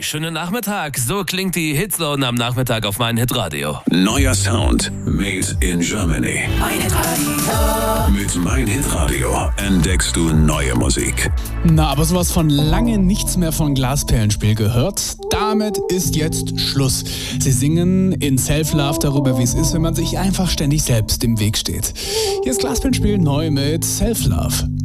schönen Nachmittag. So klingt die Hitzone am Nachmittag auf mein Hitradio. Neuer Sound. Made in Germany. Mein Hitradio. Mit Mein Hitradio entdeckst du neue Musik. Na, aber sowas von lange nichts mehr von Glasperlenspiel gehört. Damit ist jetzt Schluss. Sie singen in Self-Love darüber, wie es ist, wenn man sich einfach ständig selbst im Weg steht. Hier ist Glasperlenspiel neu mit Self-Love.